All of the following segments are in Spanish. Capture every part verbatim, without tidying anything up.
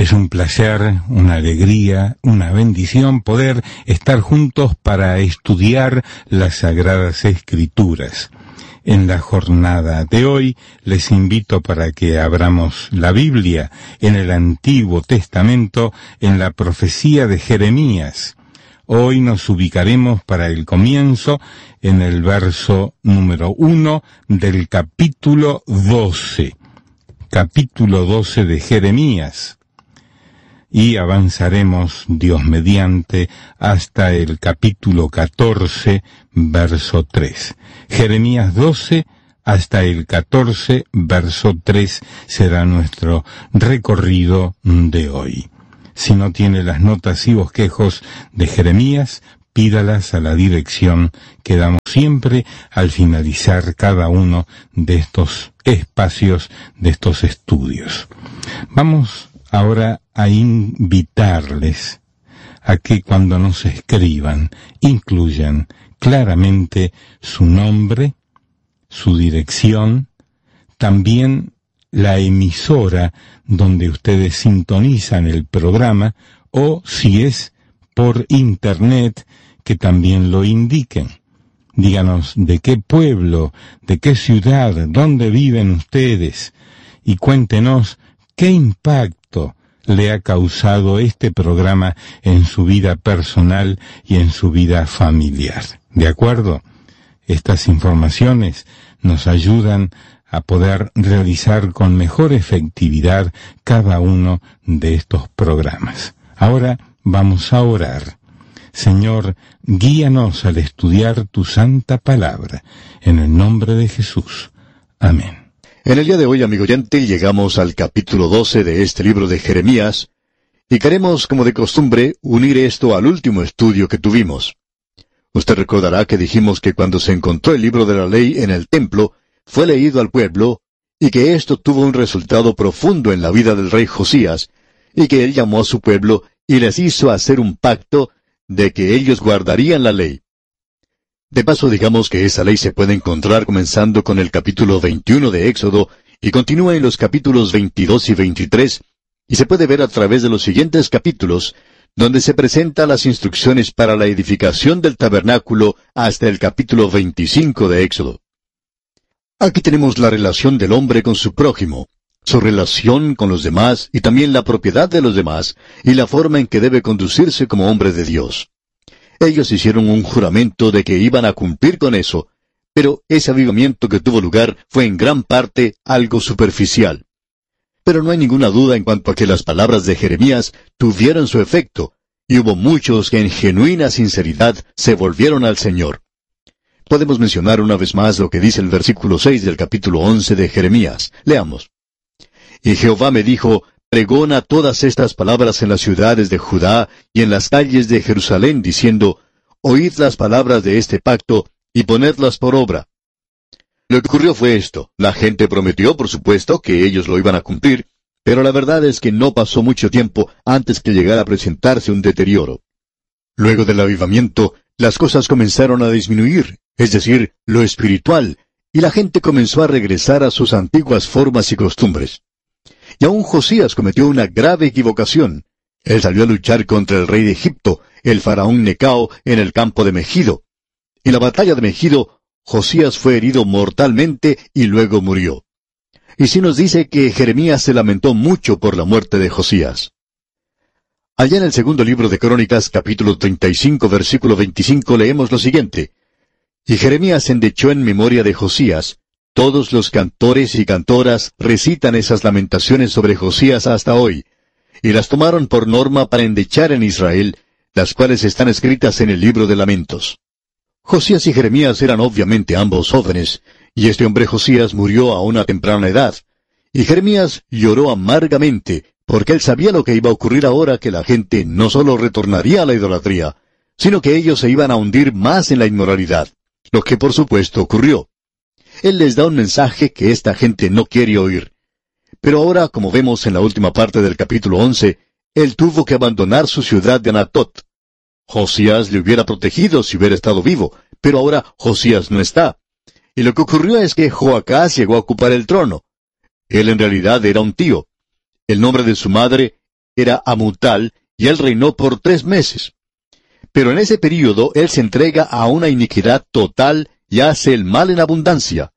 Es un placer, una alegría, una bendición poder estar juntos para estudiar las Sagradas Escrituras. En la jornada de hoy les invito para que abramos la Biblia en el Antiguo Testamento, en la profecía de Jeremías. Hoy nos ubicaremos para el comienzo en el verso número uno del capítulo doce. Capítulo doce de Jeremías. Y avanzaremos, Dios mediante, hasta el capítulo catorce, verso tres. Jeremías doce hasta el catorce, verso tres, será nuestro recorrido de hoy. Si no tiene las notas y bosquejos de Jeremías, pídalas a la dirección que damos siempre al finalizar cada uno de estos espacios, de estos estudios. Vamos ahora a invitarles a que cuando nos escriban incluyan claramente su nombre, su dirección, también la emisora donde ustedes sintonizan el programa, o si es por internet, que también lo indiquen. Díganos de qué pueblo, de qué ciudad, dónde viven ustedes, y cuéntenos qué impacto le ha causado este programa en su vida personal y en su vida familiar. ¿De acuerdo? Estas informaciones nos ayudan a poder realizar con mejor efectividad cada uno de estos programas. Ahora vamos a orar. Señor, guíanos al estudiar tu santa palabra. En el nombre de Jesús. Amén. En el día de hoy, amigo oyente, llegamos al capítulo doce de este libro de Jeremías, y queremos, como de costumbre, unir esto al último estudio que tuvimos. Usted recordará que dijimos que cuando se encontró el libro de la ley en el templo, fue leído al pueblo, y que esto tuvo un resultado profundo en la vida del rey Josías, y que él llamó a su pueblo y les hizo hacer un pacto de que ellos guardarían la ley. De paso, digamos que esa ley se puede encontrar comenzando con el capítulo veintiuno de Éxodo y continúa en los capítulos veintidós y veintitrés, y se puede ver a través de los siguientes capítulos, donde se presentan las instrucciones para la edificación del tabernáculo hasta el capítulo veinticinco de Éxodo. Aquí tenemos la relación del hombre con su prójimo, su relación con los demás y también la propiedad de los demás, y la forma en que debe conducirse como hombre de Dios. Ellos hicieron un juramento de que iban a cumplir con eso, pero ese avivamiento que tuvo lugar fue en gran parte algo superficial. Pero no hay ninguna duda en cuanto a que las palabras de Jeremías tuvieron su efecto, y hubo muchos que en genuina sinceridad se volvieron al Señor. Podemos mencionar una vez más lo que dice el versículo seis del capítulo once de Jeremías. Leamos. Y Jehová me dijo, pregona todas estas palabras en las ciudades de Judá y en las calles de Jerusalén, diciendo, oíd las palabras de este pacto y ponedlas por obra. Lo que ocurrió fue esto. La gente prometió, por supuesto, que ellos lo iban a cumplir, pero la verdad es que no pasó mucho tiempo antes que llegara a presentarse un deterioro. Luego del avivamiento, las cosas comenzaron a disminuir, es decir, lo espiritual, y la gente comenzó a regresar a sus antiguas formas y costumbres. Y aún Josías cometió una grave equivocación. Él salió a luchar contra el rey de Egipto, el faraón Necao, en el campo de Megido. En la batalla de Megido, Josías fue herido mortalmente y luego murió. Y sí nos dice que Jeremías se lamentó mucho por la muerte de Josías. Allá en el segundo libro de Crónicas, capítulo treinta y cinco, versículo veinticinco, leemos lo siguiente. Y Jeremías endechó en memoria de Josías. Todos los cantores y cantoras recitan esas lamentaciones sobre Josías hasta hoy, y las tomaron por norma para endechar en Israel, las cuales están escritas en el libro de lamentos. Josías y Jeremías eran obviamente ambos jóvenes, y este hombre Josías murió a una temprana edad, y Jeremías lloró amargamente, porque él sabía lo que iba a ocurrir ahora, que la gente no solo retornaría a la idolatría, sino que ellos se iban a hundir más en la inmoralidad, lo que por supuesto ocurrió. Él les da un mensaje que esta gente no quiere oír. Pero ahora, como vemos en la última parte del capítulo once, él tuvo que abandonar su ciudad de Anatot. Josías le hubiera protegido si hubiera estado vivo, pero ahora Josías no está. Y lo que ocurrió es que Joacás llegó a ocupar el trono. Él en realidad era un tío. El nombre de su madre era Amutal, y él reinó por tres meses. Pero en ese período él se entrega a una iniquidad total y hace el mal en abundancia.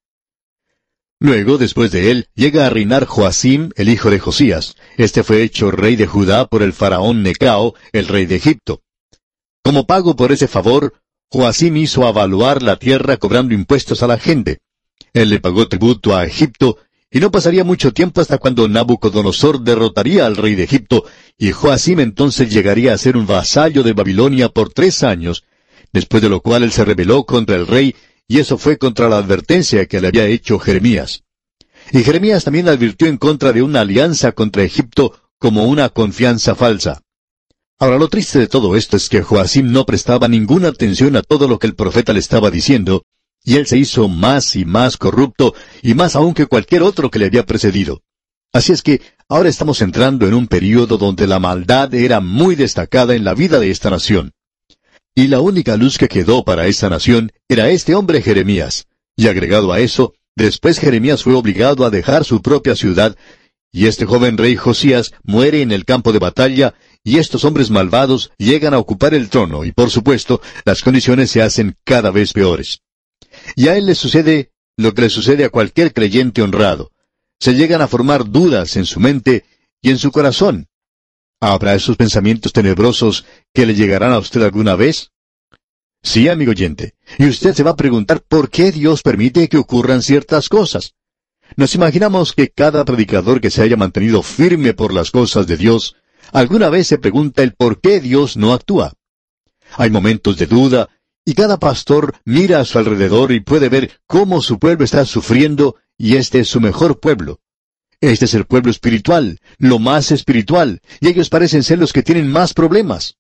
Luego, después de él, llega a reinar Joacim, el hijo de Josías. Este fue hecho rey de Judá por el faraón Necao, el rey de Egipto. Como pago por ese favor, Joacim hizo avaluar la tierra cobrando impuestos a la gente. Él le pagó tributo a Egipto, y no pasaría mucho tiempo hasta cuando Nabucodonosor derrotaría al rey de Egipto, y Joacim entonces llegaría a ser un vasallo de Babilonia por tres años, después de lo cual él se rebeló contra el rey, y eso fue contra la advertencia que le había hecho Jeremías. Y Jeremías también advirtió en contra de una alianza contra Egipto como una confianza falsa. Ahora, lo triste de todo esto es que Joacim no prestaba ninguna atención a todo lo que el profeta le estaba diciendo, y él se hizo más y más corrupto, y más aún que cualquier otro que le había precedido. Así es que ahora estamos entrando en un período donde la maldad era muy destacada en la vida de esta nación. Y la única luz que quedó para esta nación era este hombre Jeremías. Y agregado a eso, después Jeremías fue obligado a dejar su propia ciudad, y este joven rey Josías muere en el campo de batalla, y estos hombres malvados llegan a ocupar el trono, y por supuesto, las condiciones se hacen cada vez peores. Y a él le sucede lo que le sucede a cualquier creyente honrado. Se llegan a formar dudas en su mente y en su corazón. ¿Habrá esos pensamientos tenebrosos que le llegarán a usted alguna vez? Sí, amigo oyente. Y usted se va a preguntar por qué Dios permite que ocurran ciertas cosas. Nos imaginamos que cada predicador que se haya mantenido firme por las cosas de Dios, alguna vez se pregunta el por qué Dios no actúa. Hay momentos de duda, y cada pastor mira a su alrededor y puede ver cómo su pueblo está sufriendo, y este es su mejor pueblo. Este es el pueblo espiritual, lo más espiritual, y ellos parecen ser los que tienen más problemas.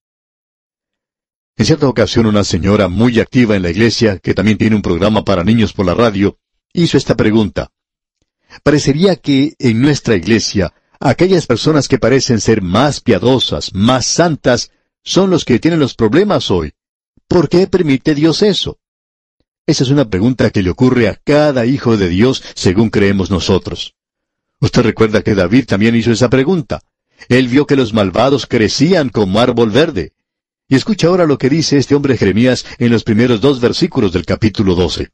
En cierta ocasión una señora muy activa en la iglesia, que también tiene un programa para niños por la radio, hizo esta pregunta. Parecería que en nuestra iglesia, aquellas personas que parecen ser más piadosas, más santas, son los que tienen los problemas hoy. ¿Por qué permite Dios eso? Esa es una pregunta que le ocurre a cada hijo de Dios según creemos nosotros. Usted recuerda que David también hizo esa pregunta. Él vio que los malvados crecían como árbol verde. Y escucha ahora lo que dice este hombre Jeremías en los primeros dos versículos del capítulo doce.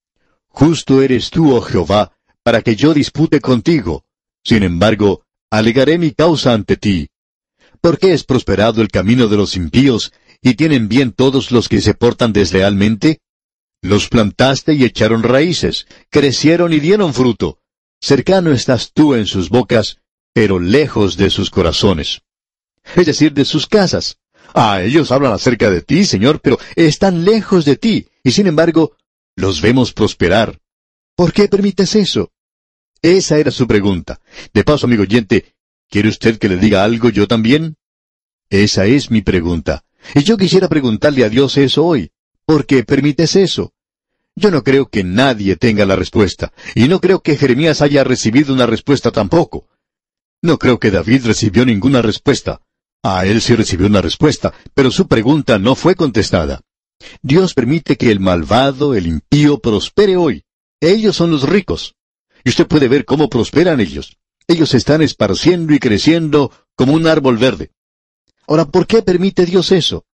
Justo eres tú, oh Jehová, para que yo dispute contigo. Sin embargo, alegaré mi causa ante ti. ¿Por qué es prosperado el camino de los impíos, y tienen bien todos los que se portan deslealmente? Los plantaste y echaron raíces, crecieron y dieron fruto. Cercano estás tú en sus bocas, pero lejos de sus corazones. Es decir, de sus casas. Ah, ellos hablan acerca de ti, Señor, pero están lejos de ti, y sin embargo, los vemos prosperar. ¿Por qué permites eso? Esa era su pregunta. De paso, amigo oyente, ¿quiere usted que le diga algo yo también? Esa es mi pregunta. Y yo quisiera preguntarle a Dios eso hoy. ¿Por qué permites eso? Yo no creo que nadie tenga la respuesta, y no creo que Jeremías haya recibido una respuesta tampoco. No creo que David recibió ninguna respuesta. A él sí recibió una respuesta, pero su pregunta no fue contestada. Dios permite que el malvado, el impío, prospere hoy. Ellos son los ricos. Y usted puede ver cómo prosperan ellos. Ellos se están esparciendo y creciendo como un árbol verde. Ahora, ¿por qué permite Dios eso?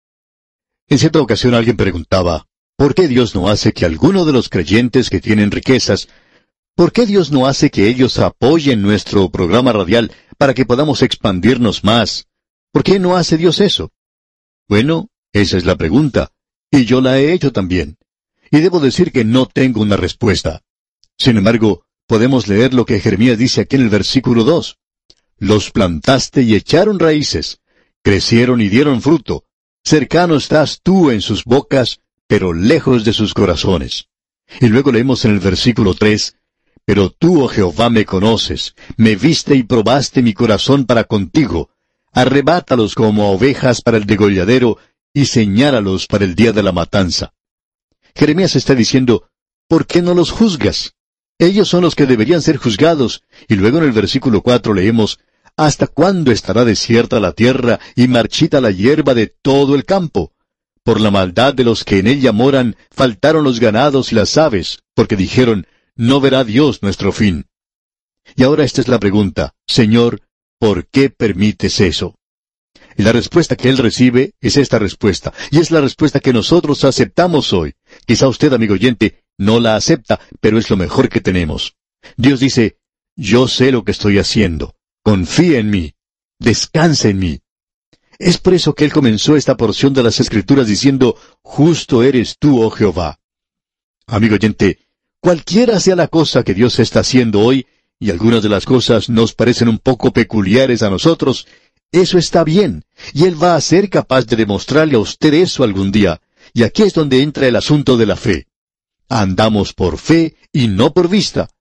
En cierta ocasión alguien preguntaba, ¿por qué Dios no hace que alguno de los creyentes que tienen riquezas, ¿por qué Dios no hace que ellos apoyen nuestro programa radial para que podamos expandirnos más? ¿Por qué no hace Dios eso? Bueno, esa es la pregunta, y yo la he hecho también. Y debo decir que no tengo una respuesta. Sin embargo, podemos leer lo que Jeremías dice aquí en el versículo dos. Los plantaste y echaron raíces, crecieron y dieron fruto. Cercano estás tú en sus bocas, pero lejos de sus corazones. Y luego leemos en el versículo tres, Pero tú, oh Jehová, me conoces, me viste y probaste mi corazón para contigo. Arrebátalos como ovejas para el degolladero, y señálalos para el día de la matanza. Jeremías está diciendo, ¿por qué no los juzgas? Ellos son los que deberían ser juzgados. Y luego en el versículo cuatro leemos, ¿hasta cuándo estará desierta la tierra y marchita la hierba de todo el campo? Por la maldad de los que en ella moran, faltaron los ganados y las aves, porque dijeron, no verá Dios nuestro fin. Y ahora esta es la pregunta, Señor, ¿por qué permites eso? Y la respuesta que él recibe es esta respuesta, y es la respuesta que nosotros aceptamos hoy. Quizá usted, amigo oyente, no la acepta, pero es lo mejor que tenemos. Dios dice, yo sé lo que estoy haciendo. Confía en mí. Descansa en mí. Es por eso que él comenzó esta porción de las Escrituras diciendo, justo eres tú, oh Jehová. Amigo oyente, cualquiera sea la cosa que Dios está haciendo hoy, y algunas de las cosas nos parecen un poco peculiares a nosotros, eso está bien, y Él va a ser capaz de demostrarle a usted eso algún día, y aquí es donde entra el asunto de la fe. Andamos por fe y no por vista.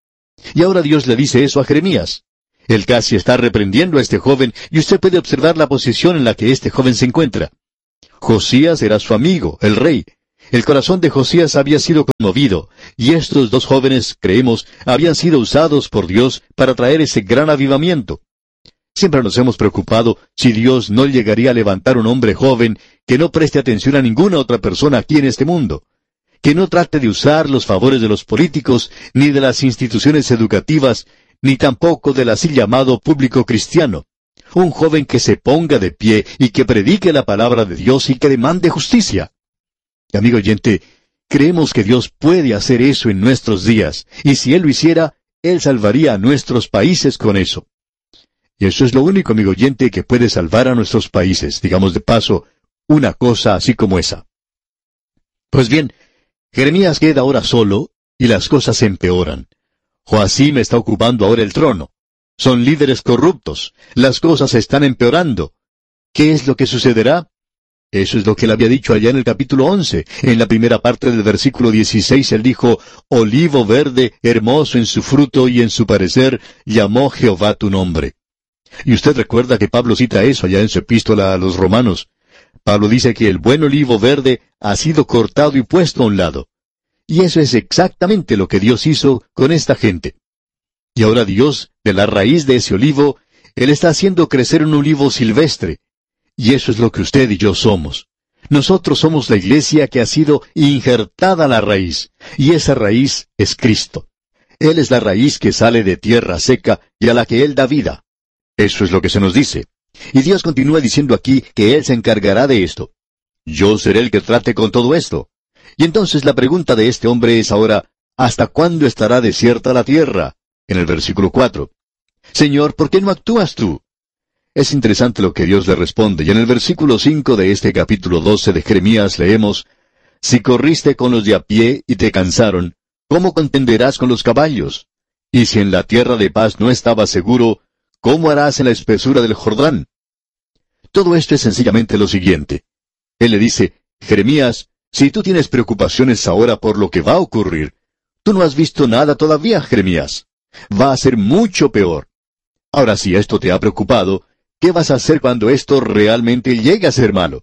Y ahora Dios le dice eso a Jeremías. Él casi está reprendiendo a este joven, y usted puede observar la posición en la que este joven se encuentra. Josías era su amigo, el rey. El corazón de Josías había sido conmovido, y estos dos jóvenes, creemos, habían sido usados por Dios para traer ese gran avivamiento. Siempre nos hemos preocupado si Dios no llegaría a levantar un hombre joven que no preste atención a ninguna otra persona aquí en este mundo, que no trate de usar los favores de los políticos, ni de las instituciones educativas, ni tampoco del así llamado público cristiano. Un joven que se ponga de pie y que predique la palabra de Dios y que demande justicia. Amigo oyente, creemos que Dios puede hacer eso en nuestros días, y si Él lo hiciera, Él salvaría a nuestros países con eso. Y eso es lo único, amigo oyente, que puede salvar a nuestros países, digamos de paso, una cosa así como esa. Pues bien, Jeremías queda ahora solo, y las cosas se empeoran. Joacim está ocupando ahora el trono. Son líderes corruptos. Las cosas se están empeorando. ¿Qué es lo que sucederá? Eso es lo que él había dicho allá en el capítulo once. En la primera parte del versículo dieciséis él dijo, Olivo verde, hermoso en su fruto y en su parecer, llamó Jehová tu nombre. Y usted recuerda que Pablo cita eso allá en su epístola a los Romanos. Pablo dice que el buen olivo verde ha sido cortado y puesto a un lado. Y eso es exactamente lo que Dios hizo con esta gente. Y ahora Dios, de la raíz de ese olivo, Él está haciendo crecer un olivo silvestre. Y eso es lo que usted y yo somos. Nosotros somos la iglesia que ha sido injertada a la raíz, y esa raíz es Cristo. Él es la raíz que sale de tierra seca y a la que Él da vida. Eso es lo que se nos dice. Y Dios continúa diciendo aquí que Él se encargará de esto. Yo seré el que trate con todo esto. Y entonces la pregunta de este hombre es ahora, ¿hasta cuándo estará desierta la tierra? En el versículo cuatro. Señor, ¿por qué no actúas tú? Es interesante lo que Dios le responde, y en el versículo cinco de este capítulo doce de Jeremías leemos, Si corriste con los de a pie y te cansaron, ¿cómo contenderás con los caballos? Y si en la tierra de paz no estabas seguro, ¿cómo harás en la espesura del Jordán? Todo esto es sencillamente lo siguiente. Él le dice, Jeremías, si tú tienes preocupaciones ahora por lo que va a ocurrir, tú no has visto nada todavía, Jeremías. Va a ser mucho peor. Ahora, si esto te ha preocupado, ¿qué vas a hacer cuando esto realmente llegue a ser malo?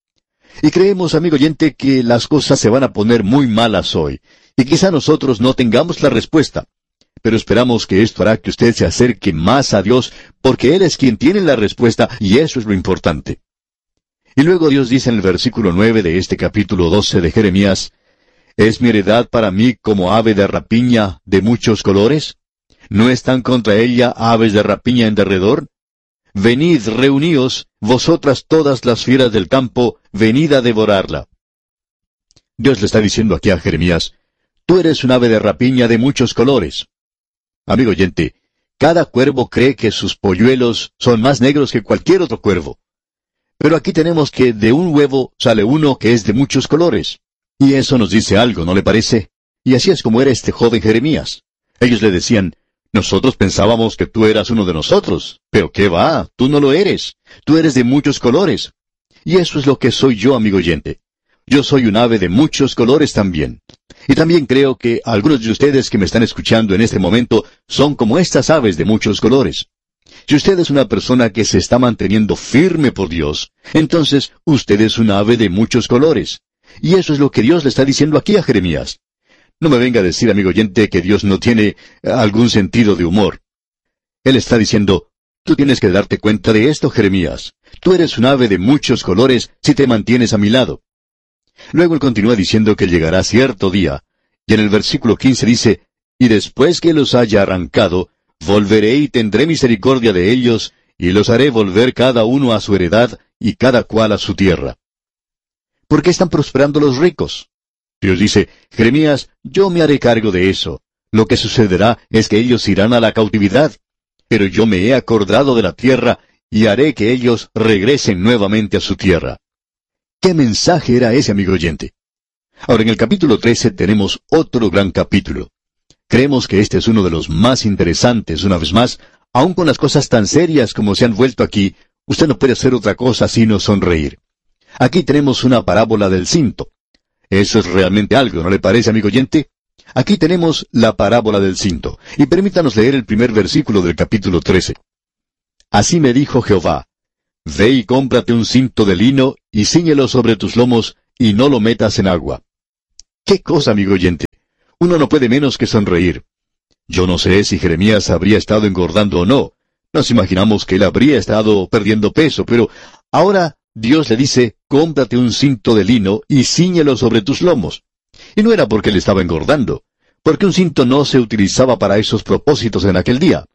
Y creemos, amigo oyente, que las cosas se van a poner muy malas hoy, y quizá nosotros no tengamos la respuesta. Pero esperamos que esto hará que usted se acerque más a Dios, porque Él es quien tiene la respuesta, y eso es lo importante. Y luego Dios dice en el versículo nueve de este capítulo doce de Jeremías, ¿Es mi heredad para mí como ave de rapiña de muchos colores? ¿No están contra ella aves de rapiña en derredor? Venid, reuníos, vosotras todas las fieras del campo, venid a devorarla. Dios le está diciendo aquí a Jeremías, tú eres un ave de rapiña de muchos colores. Amigo oyente, cada cuervo cree que sus polluelos son más negros que cualquier otro cuervo. Pero aquí tenemos que de un huevo sale uno que es de muchos colores. Y eso nos dice algo, ¿no le parece? Y así es como era este joven Jeremías. Ellos le decían, nosotros pensábamos que tú eras uno de nosotros, pero ¿qué va? Tú no lo eres. Tú eres de muchos colores. Y eso es lo que soy yo, amigo oyente. Yo soy un ave de muchos colores también. Y también creo que algunos de ustedes que me están escuchando en este momento son como estas aves de muchos colores. Si usted es una persona que se está manteniendo firme por Dios, entonces usted es un ave de muchos colores. Y eso es lo que Dios le está diciendo aquí a Jeremías. No me venga a decir, amigo oyente, que Dios no tiene algún sentido de humor. Él está diciendo, tú tienes que darte cuenta de esto, Jeremías. Tú eres un ave de muchos colores si te mantienes a mi lado. Luego él continúa diciendo que llegará cierto día, y en el versículo quince dice, y después que los haya arrancado, volveré y tendré misericordia de ellos, y los haré volver cada uno a su heredad y cada cual a su tierra. ¿Por qué están prosperando los ricos? Dios dice, Jeremías, yo me haré cargo de eso. Lo que sucederá es que ellos irán a la cautividad, pero yo me he acordado de la tierra y haré que ellos regresen nuevamente a su tierra. ¿Qué mensaje era ese, amigo oyente? Ahora, en el capítulo trece tenemos otro gran capítulo. Creemos que este es uno de los más interesantes, una vez más, aun con las cosas tan serias como se han vuelto aquí, usted no puede hacer otra cosa sino sonreír. Aquí tenemos una parábola del cinto. Eso es realmente algo, ¿no le parece, amigo oyente? Aquí tenemos la parábola del cinto, y permítanos leer el primer versículo del capítulo trece. Así me dijo Jehová, ve y cómprate un cinto de lino, y cíñelo sobre tus lomos, y no lo metas en agua. ¿Qué cosa, amigo oyente? Uno no puede menos que sonreír. Yo no sé si Jeremías habría estado engordando o no. Nos imaginamos que él habría estado perdiendo peso, pero ahora Dios le dice, cómprate un cinto de lino y cíñelo sobre tus lomos. Y no era porque él estaba engordando, porque un cinto no se utilizaba para esos propósitos en aquel día.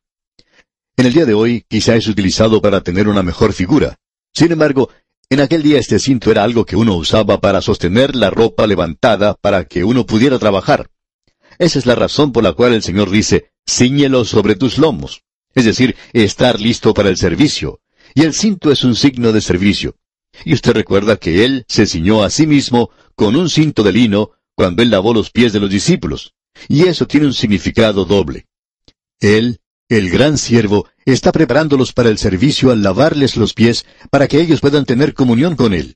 En el día de hoy quizá es utilizado para tener una mejor figura. Sin embargo, en aquel día este cinto era algo que uno usaba para sostener la ropa levantada para que uno pudiera trabajar. Esa es la razón por la cual el Señor dice, cíñelo sobre tus lomos. Es decir, estar listo para el servicio. Y el cinto es un signo de servicio. Y usted recuerda que Él se ciñó a sí mismo con un cinto de lino cuando Él lavó los pies de los discípulos. Y eso tiene un significado doble. Él, el gran siervo, está preparándolos para el servicio al lavarles los pies para que ellos puedan tener comunión con Él.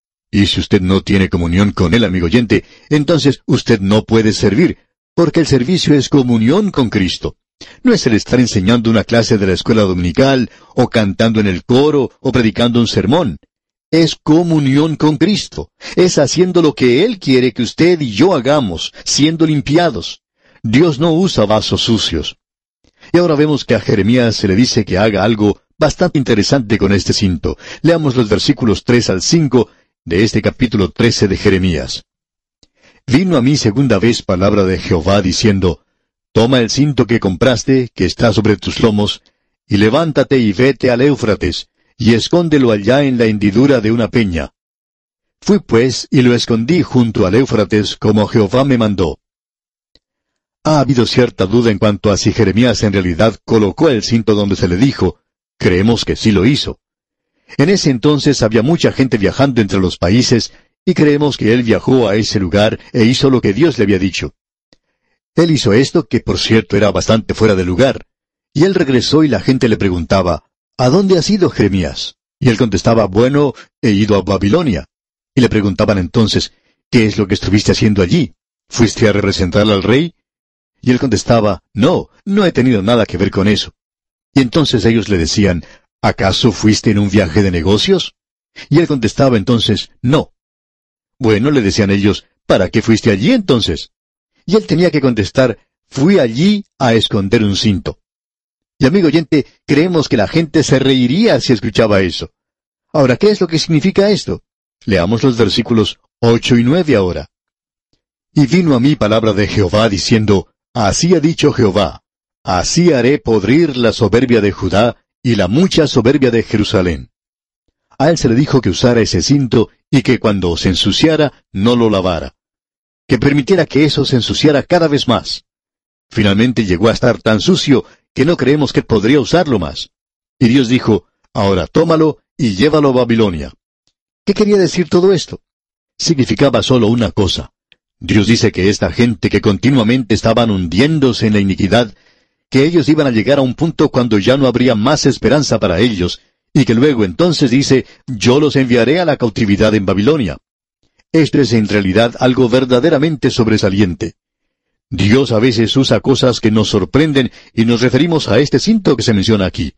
Y si usted no tiene comunión con Él, amigo oyente, entonces usted no puede servir, porque el servicio es comunión con Cristo. No es el estar enseñando una clase de la escuela dominical, o cantando en el coro, o predicando un sermón. Es comunión con Cristo. Es haciendo lo que Él quiere que usted y yo hagamos, siendo limpiados. Dios no usa vasos sucios. Y ahora vemos que a Jeremías se le dice que haga algo bastante interesante con este cinto. Leamos los versículos tres al cinco de este capítulo trece de Jeremías. Vino a mí segunda vez palabra de Jehová diciendo, toma el cinto que compraste, que está sobre tus lomos, y levántate y vete al Éufrates, y escóndelo allá en la hendidura de una peña. Fui pues, y lo escondí junto al Éufrates, como Jehová me mandó. Ha habido cierta duda en cuanto a si Jeremías en realidad colocó el cinto donde se le dijo. Creemos que sí lo hizo. En ese entonces había mucha gente viajando entre los países, y creemos que él viajó a ese lugar e hizo lo que Dios le había dicho. Él hizo esto, que por cierto era bastante fuera de lugar. Y él regresó y la gente le preguntaba, ¿a dónde has ido, Jeremías? Y él contestaba, bueno, he ido a Babilonia. Y le preguntaban entonces, ¿qué es lo que estuviste haciendo allí? ¿Fuiste a representar al rey? Y él contestaba, no, no he tenido nada que ver con eso. Y entonces ellos le decían, ¿acaso fuiste en un viaje de negocios? Y él contestaba entonces, no. Bueno, le decían ellos, ¿para qué fuiste allí entonces? Y él tenía que contestar, fui allí a esconder un cinto. Y amigo oyente, creemos que la gente se reiría si escuchaba eso. Ahora, ¿qué es lo que significa esto? Leamos los versículos ocho y nueve ahora. Y vino a mí palabra de Jehová diciendo, así ha dicho Jehová, así haré podrir la soberbia de Judá y la mucha soberbia de Jerusalén. A él se le dijo que usara ese cinto y que cuando se ensuciara no lo lavara. Que permitiera que eso se ensuciara cada vez más. Finalmente llegó a estar tan sucio que no creemos que podría usarlo más. Y Dios dijo, ahora tómalo y llévalo a Babilonia. ¿Qué quería decir todo esto? Significaba solo una cosa. Dios dice que esta gente que continuamente estaban hundiéndose en la iniquidad, que ellos iban a llegar a un punto cuando ya no habría más esperanza para ellos, y que luego entonces dice, yo los enviaré a la cautividad en Babilonia. Esto es en realidad algo verdaderamente sobresaliente. Dios a veces usa cosas que nos sorprenden y nos referimos a este cinto que se menciona aquí.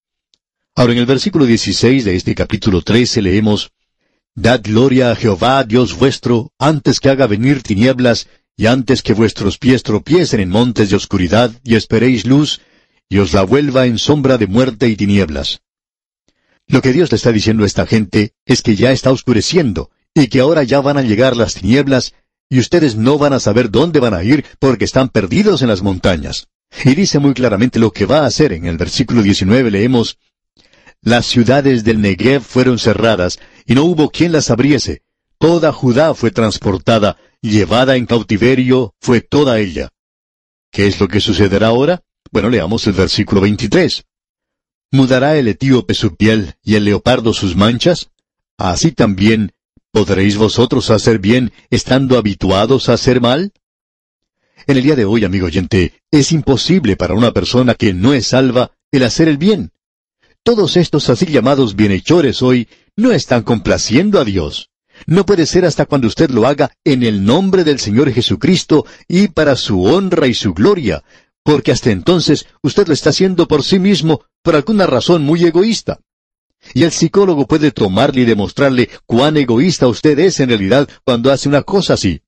Ahora en el versículo dieciséis de este capítulo trece leemos, Dad gloria a Jehová, Dios vuestro, antes que haga venir tinieblas, y antes que vuestros pies tropiecen en montes de oscuridad, y esperéis luz, y os la vuelva en sombra de muerte y tinieblas. Lo que Dios le está diciendo a esta gente es que ya está oscureciendo, y que ahora ya van a llegar las tinieblas, y ustedes no van a saber dónde van a ir porque están perdidos en las montañas. Y dice muy claramente lo que va a hacer. En el versículo diecinueve leemos, Las ciudades del Negev fueron cerradas, y no hubo quien las abriese. Toda Judá fue transportada, llevada en cautiverio fue toda ella. ¿Qué es lo que sucederá ahora? Bueno, leamos el versículo veintitrés. ¿Mudará el etíope su piel y el leopardo sus manchas? Así también, ¿podréis vosotros hacer bien estando habituados a hacer mal? En el día de hoy, amigo oyente, es imposible para una persona que no es salva el hacer el bien. Todos estos así llamados bienhechores hoy no están complaciendo a Dios. No puede ser hasta cuando usted lo haga en el nombre del Señor Jesucristo y para su honra y su gloria, porque hasta entonces usted lo está haciendo por sí mismo por alguna razón muy egoísta. Y el psicólogo puede tomarle y demostrarle cuán egoísta usted es en realidad cuando hace una cosa así.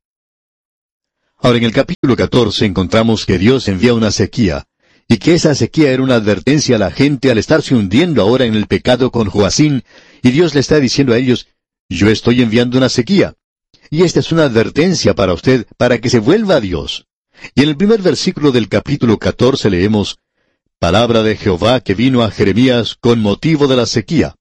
Ahora, en el capítulo catorce encontramos que Dios envía una sequía, y que esa sequía era una advertencia a la gente al estarse hundiendo ahora en el pecado con Joacín, y Dios le está diciendo a ellos, yo estoy enviando una sequía. Y esta es una advertencia para usted, para que se vuelva a Dios. Y en el primer versículo del capítulo catorce leemos, palabra de Jehová que vino a Jeremías con motivo de la sequía.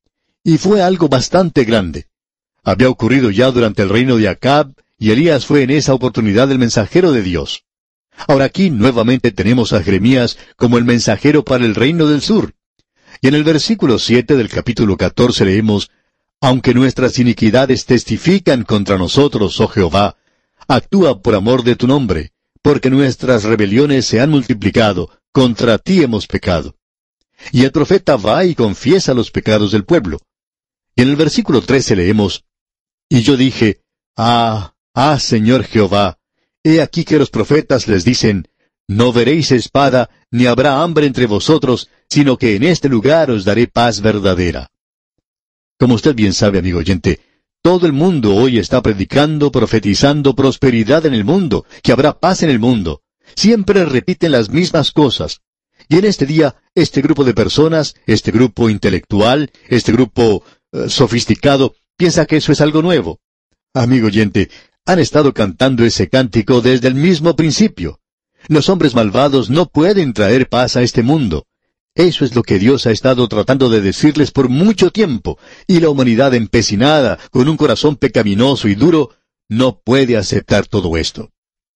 Y fue algo bastante grande. Había ocurrido ya durante el reino de Acab, y Elías fue en esa oportunidad el mensajero de Dios. Ahora aquí nuevamente tenemos a Jeremías como el mensajero para el reino del sur. Y en el versículo siete del capítulo catorce leemos, aunque nuestras iniquidades testifican contra nosotros, oh Jehová, actúa por amor de tu nombre, porque nuestras rebeliones se han multiplicado, contra ti hemos pecado. Y el profeta va y confiesa los pecados del pueblo. Y en el versículo trece leemos, y yo dije, ah, ah, Señor Jehová, he aquí que los profetas les dicen, no veréis espada, ni habrá hambre entre vosotros, sino que en este lugar os daré paz verdadera. Como usted bien sabe, amigo oyente, todo el mundo hoy está predicando, profetizando prosperidad en el mundo, que habrá paz en el mundo. Siempre repiten las mismas cosas. Y en este día, este grupo de personas, este grupo intelectual, este grupo uh, sofisticado, piensa que eso es algo nuevo. Amigo oyente, han estado cantando ese cántico desde el mismo principio. Los hombres malvados no pueden traer paz a este mundo. Eso es lo que Dios ha estado tratando de decirles por mucho tiempo, y la humanidad empecinada, con un corazón pecaminoso y duro, no puede aceptar todo esto.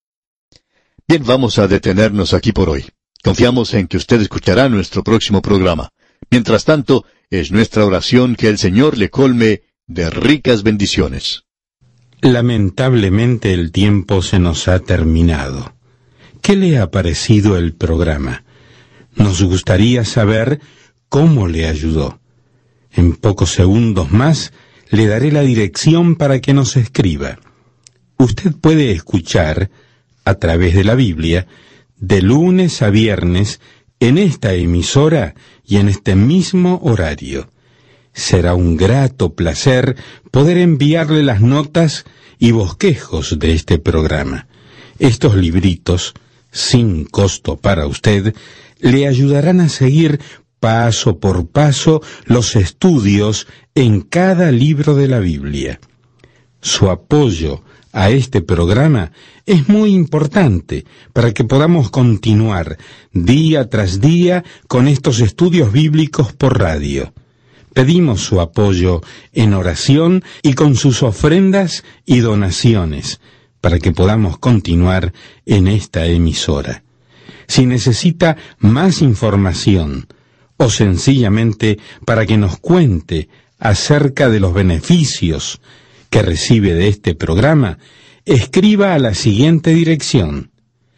Bien, vamos a detenernos aquí por hoy. Confiamos en que usted escuchará nuestro próximo programa. Mientras tanto, es nuestra oración que el Señor le colme de ricas bendiciones. Lamentablemente el tiempo se nos ha terminado. ¿Qué le ha parecido el programa? Nos gustaría saber cómo le ayudó. En pocos segundos más le daré la dirección para que nos escriba. Usted puede escuchar, a través de la Biblia, de lunes a viernes, en esta emisora y en este mismo horario. Será un grato placer poder enviarle las notas y bosquejos de este programa. Estos libritos, sin costo para usted, le ayudarán a seguir paso por paso los estudios en cada libro de la Biblia. Su apoyo a este programa es muy importante para que podamos continuar día tras día con estos estudios bíblicos por radio. Pedimos su apoyo en oración y con sus ofrendas y donaciones para que podamos continuar en esta emisora. Si necesita más información o sencillamente para que nos cuente acerca de los beneficios que recibe de este programa, escriba a la siguiente dirección: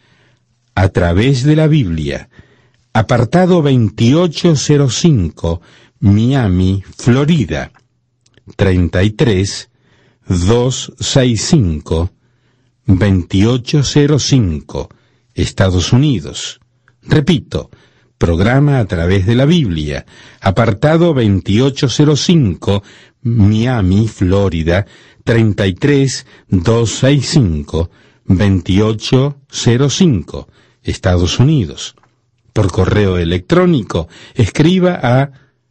a través de la Biblia, apartado veintiocho cero cinco, Miami, Florida, treinta y tres, doscientos sesenta y cinco, veintiocho cero cinco, Estados Unidos. Repito, programa a través de la Biblia, apartado veintiocho cero cinco, Miami, Florida, treinta y tres, doscientos sesenta y cinco, veintiocho cero cinco, Estados Unidos. Por correo electrónico, escriba a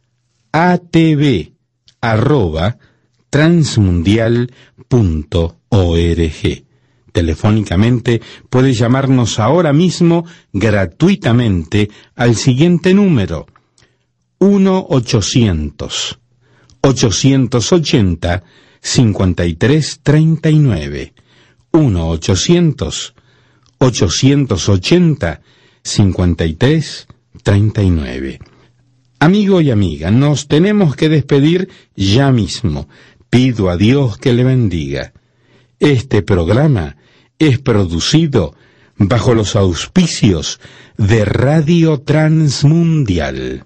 atv arroba transmundial punto org. Telefónicamente puede llamarnos ahora mismo gratuitamente al siguiente número: uno ochocientos, ochocientos ochenta, cincuenta y tres treinta y nueve. uno ochocientos, ochocientos ochenta, cincuenta y tres treinta y nueve. Amigo y amiga, nos tenemos que despedir ya mismo. Pido a Dios que le bendiga. Este programa es producido bajo los auspicios de Radio Transmundial.